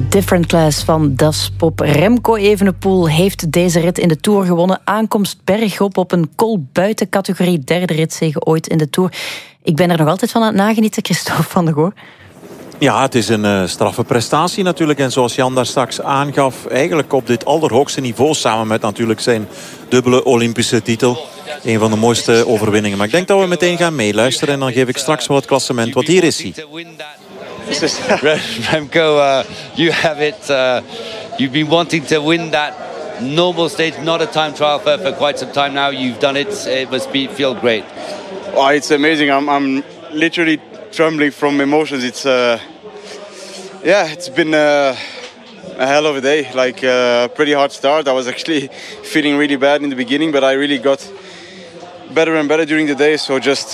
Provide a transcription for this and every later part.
Different Class van Das Pop. Remco Evenepoel heeft deze rit in de Tour gewonnen. Aankomst bergop op een koolbuitencategorie. Derde ritzege ooit in de Tour. Ik ben er nog altijd van aan het nagenieten, Christophe van der Goor. Ja, het is een straffe prestatie natuurlijk. En zoals Jan daar straks aangaf, eigenlijk op dit allerhoogste niveau, samen met natuurlijk zijn dubbele Olympische titel. Een van de mooiste overwinningen. Maar ik denk dat we meteen gaan meeluisteren en dan geef ik straks wel het klassement. Want hier is hij. Remco, you have it. You've been wanting to win that normal stage, not a time trial for quite some time now. You've done it. It must feel great. Oh, it's amazing. I'm literally trembling from emotions. It's it's been a hell of a day. Like a pretty hard start. I was actually feeling really bad in the beginning, but I really got better and better during the day. So just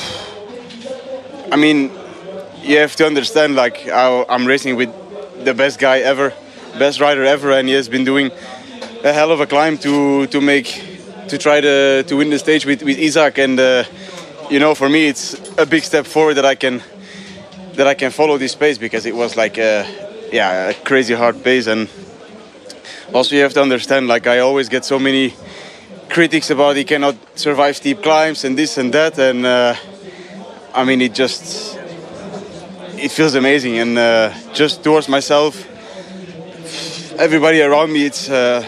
I mean, you have to understand, like, I'm racing with the best guy ever, best rider ever, and he has been doing a hell of a climb to try to win the stage with Isaac. And for me, it's a big step forward that I can follow this pace, because it was like a crazy hard pace. And also you have to understand, like, I always get so many critics about he cannot survive steep climbs and this and that, and I mean, it feels amazing, and just towards myself, everybody around me, it's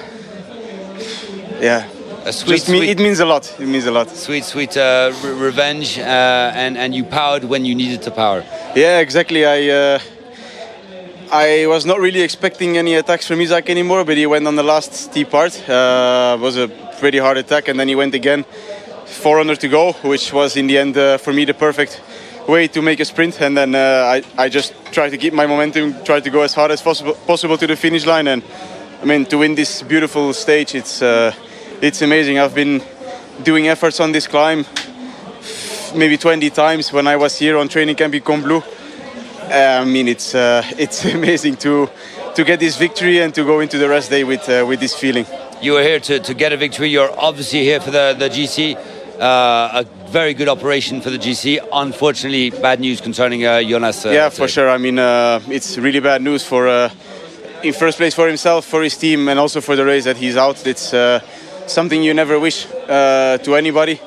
it means a lot. It means a lot. Sweet revenge, and you powered when you needed to power. Yeah, exactly. I was not really expecting any attacks from Isaac anymore, but he went on the last steep part. It was a pretty hard attack, and then he went again. 400 to go, which was in the end for me the perfect way to make a sprint. And then I just tried to keep my momentum, tried to go as hard as possible to the finish line. And I mean, to win this beautiful stage, it's amazing. I've been doing efforts on this climb maybe 20 times when I was here on training camp in Combloux. I mean, it's amazing to get this victory and to go into the rest day with this feeling. You are here to get a victory. You're obviously here for the GC. A very good operation for the GC. Unfortunately, bad news concerning Jonas. For sure. I mean, it's really bad news for, in first place, for himself, for his team, and also for the race that he's out. It's something you never wish to anybody.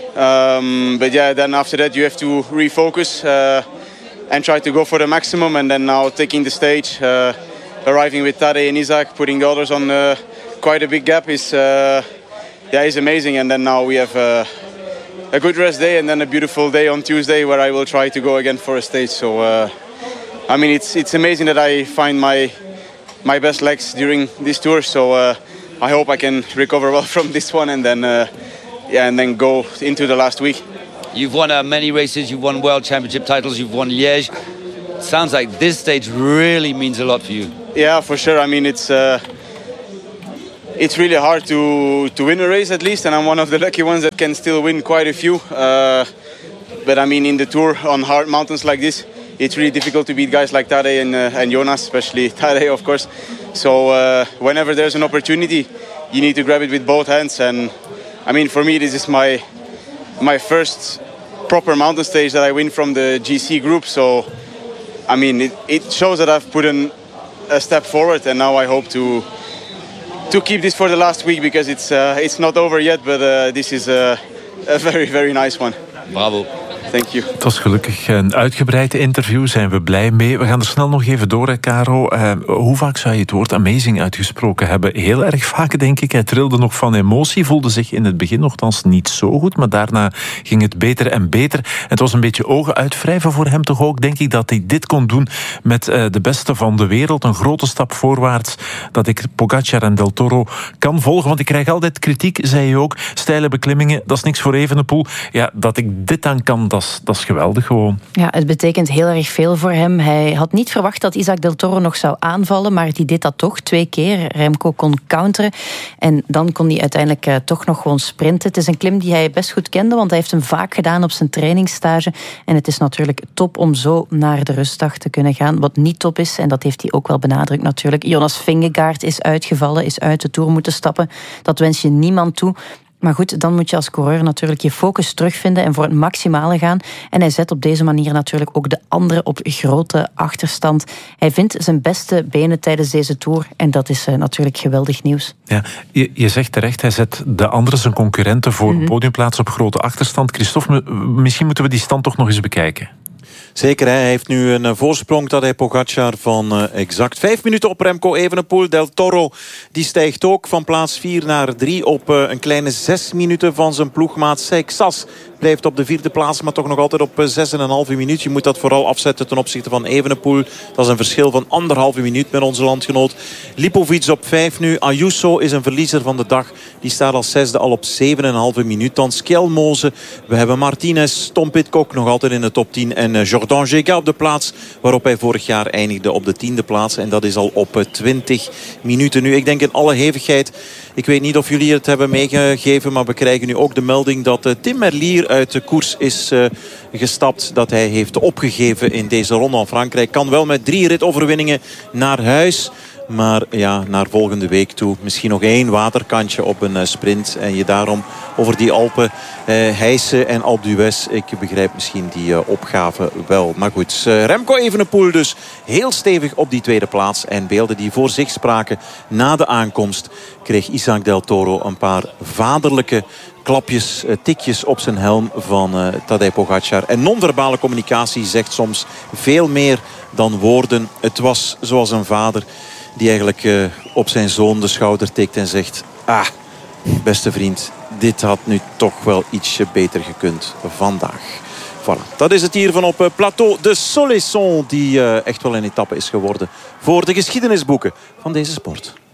But yeah, then after that you have to refocus and try to go for the maximum. And then now taking the stage, arriving with Tadej and Isaac, putting the others on quite a big gap is amazing. And then now we have a good rest day and then a beautiful day on Tuesday where I will try to go again for a stage. So I mean, it's amazing that I find my best legs during this tour. So I hope I can recover well from this one and then go into the last week. You've won many races. You've won World Championship titles. You've won Liège. Sounds like this stage really means a lot for you. Yeah, for sure. I mean, it's really hard to win a race at least, and I'm one of the lucky ones that can still win quite a few. But I mean, in the Tour on hard mountains like this, it's really difficult to beat guys like Tadej and Jonas, especially Tadej, of course. So whenever there's an opportunity, you need to grab it with both hands. And I mean, for me, this is my first proper mountain stage that I win from the GC group. So I mean, it shows that I've put a step forward, and now I hope to keep this for the last week, because it's not over yet, but this is a very, very nice one. Bravo. Thank you. Het was gelukkig een uitgebreid interview, zijn we blij mee. We gaan er snel nog even door, hè, Caro. Hoe vaak zou je het woord amazing uitgesproken hebben? Heel erg vaak, denk ik. Hij trilde nog van emotie, voelde zich in het begin nogthans niet zo goed, maar daarna ging het beter en beter. Het was een beetje ogen uitwrijven voor hem toch ook, denk ik, dat hij dit kon doen met de beste van de wereld. Een grote stap voorwaarts, dat ik Pogacar en Del Toro kan volgen, want ik krijg altijd kritiek, zei je ook. Steile beklimmingen, dat is niks voor Evenepoel. Ja, dat ik dit aan kan, dat is geweldig gewoon. Ja, het betekent heel erg veel voor hem. Hij had niet verwacht dat Isaac Del Toro nog zou aanvallen, maar die deed dat toch 2 keer. Remco kon counteren en dan kon hij uiteindelijk toch nog gewoon sprinten. Het is een klim die hij best goed kende, want hij heeft hem vaak gedaan op zijn trainingsstage. En het is natuurlijk top om zo naar de rustdag te kunnen gaan. Wat niet top is, en dat heeft hij ook wel benadrukt natuurlijk, Jonas Vingegaard is uitgevallen, is uit de Tour moeten stappen. Dat wens je niemand toe. Maar goed, dan moet je als coureur natuurlijk je focus terugvinden en voor het maximale gaan. En hij zet op deze manier natuurlijk ook de anderen op grote achterstand. Hij vindt zijn beste benen tijdens deze Tour en dat is natuurlijk geweldig nieuws. Ja, je zegt terecht, hij zet de anderen, zijn concurrenten, voor een podiumplaats op grote achterstand. Christophe, misschien moeten we die stand toch nog eens bekijken. Zeker, hij heeft nu een voorsprong, Tadej Pogačar, van exact 5 minuten op Remco Evenepoel. Del Toro die stijgt ook van plaats 4 naar 3 op een kleine 6 minuten van zijn ploegmaat Seixas. Blijft op de 4e plaats, maar toch nog altijd op 6,5 minuut. Je moet dat vooral afzetten ten opzichte van Evenepoel. Dat is een verschil van 1,5 minuut met onze landgenoot. Lipovic op 5 nu. Ayuso is een verliezer van de dag. Die staat als 6e al op 7,5 minuut. Dan Skjelmose. We hebben Martinez, Tom Pidcock nog altijd in de top 10. En Jordan Géga op de plaats waarop hij vorig jaar eindigde op de 10e plaats. En dat is al op 20 minuten. Nu, ik denk in alle hevigheid... Ik weet niet of jullie het hebben meegegeven, maar we krijgen nu ook de melding dat Tim Merlier uit de koers is gestapt. Dat hij heeft opgegeven in deze ronde van Frankrijk. Kan wel met 3 ritoverwinningen naar huis. Maar ja, naar volgende week toe misschien nog 1 waterkantje op een sprint. En je daarom over die Alpen hijsen en Alpe d'Huez. Ik begrijp misschien die opgave wel. Maar goed, Remco Evenepoel dus heel stevig op die 2e plaats. En beelden die voor zich spraken na de aankomst kreeg Isaac Del Toro een paar vaderlijke klapjes, tikjes op zijn helm van Tadej Pogačar. En non-verbale communicatie zegt soms veel meer dan woorden. Het was zoals een vader die eigenlijk op zijn zoon de schouder tikt en zegt... beste vriend, dit had nu toch wel ietsje beter gekund vandaag. Voilà, dat is het hier van op Plateau de Soleilson, die echt wel een etappe is geworden voor de geschiedenisboeken van deze sport.